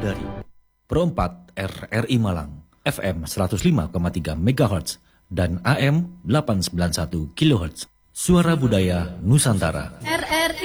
dari Pro 4 RRI Malang, FM 105,3 MHz dan AM 891 kHz. Suara Budaya Nusantara. RRI